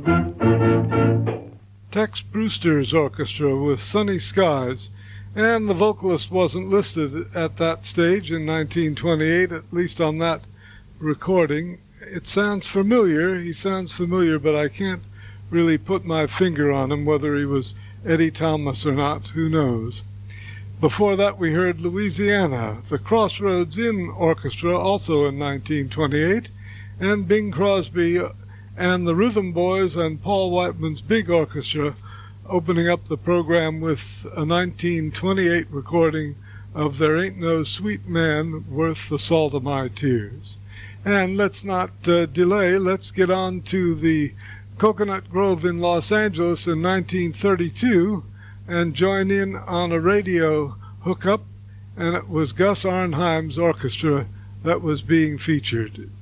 Tex Brewster's orchestra with Sunny Skies, and the vocalist wasn't listed at that stage in 1928, at least on that recording. It sounds familiar, he sounds familiar, but I can't really put my finger on him, whether he was Eddie Thomas or not, who knows. Before that we heard Louisiana, the Crossroads Inn Orchestra, also in 1928, and Bing Crosby and the Rhythm Boys and Paul Whiteman's Big Orchestra opening up the program with a 1928 recording of There Ain't No Sweet Man Worth the Salt of My Tears. And let's not delay, let's get on to the Coconut Grove in Los Angeles in 1932 and join in on a radio hookup, and it was Gus Arnheim's orchestra that was being featured.